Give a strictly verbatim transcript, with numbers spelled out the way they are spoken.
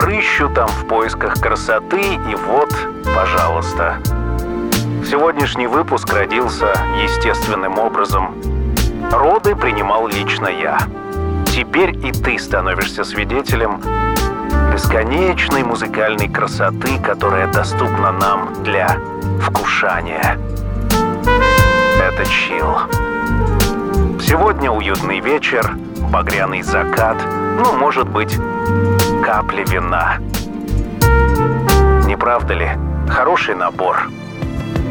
рыщу там в поисках красоты, и вот, пожалуйста. Сегодняшний выпуск родился естественным образом. Роды принимал лично я. Теперь и ты становишься свидетелем бесконечной музыкальной красоты, которая доступна нам для вкушания. Это чилл. Сегодня уютный вечер, багряный закат, ну, может быть, капли вина. Не правда ли? Хороший набор.